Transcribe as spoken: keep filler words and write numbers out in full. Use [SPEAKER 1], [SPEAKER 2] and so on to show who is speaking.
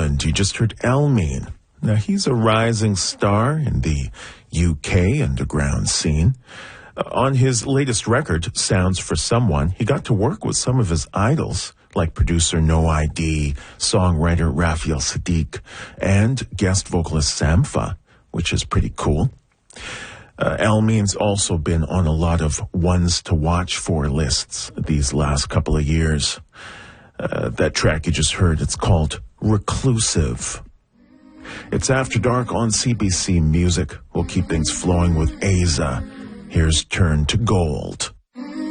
[SPEAKER 1] England, you just heard Elmine. Now, he's a rising star in the U K underground scene. Uh, on his latest record, Sounds for Someone, he got to work with some of his idols, like producer No I D, songwriter Raphael Saadiq, and guest vocalist Sampha, which is pretty cool. Uh, Elmine's also been on a lot of ones to watch for lists these last couple of years. Uh, that track you just heard, it's called Reclusive. It's After Dark on C B C Music. We'll keep things flowing with Aza. Here's Turn to Gold.